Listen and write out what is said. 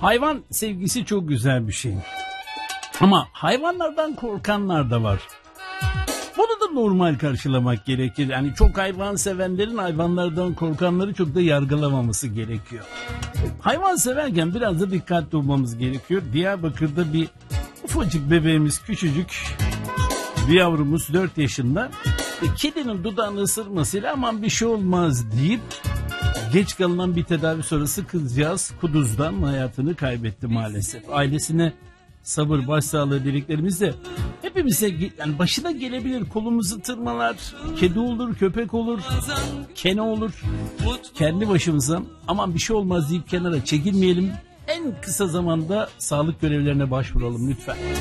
Hayvan sevgisi çok güzel bir şey. Ama hayvanlardan korkanlar da var. Bunu da normal karşılamak gerekir. Yani çok hayvan sevenlerin hayvanlardan korkanları çok da yargılamaması gerekiyor. Hayvan severken biraz da dikkatli olmamız gerekiyor. Diyarbakır'da bir ufacık bebeğimiz, küçücük bir yavrumuz 4 yaşında. Kedinin dudağını ısırmasıyla aman bir şey olmaz deyip geç kalınan bir tedavi sonrası kızcağız kuduzdan hayatını kaybetti maalesef. Ailesine sabır, başsağlığı dileklerimizle hepimize yani başına gelebilir, kolumuzu tırmalar, kedi olur, köpek olur, kene olur. Kendi başımıza aman bir şey olmaz deyip kenara çekilmeyelim. En kısa zamanda sağlık görevlilerine başvuralım lütfen.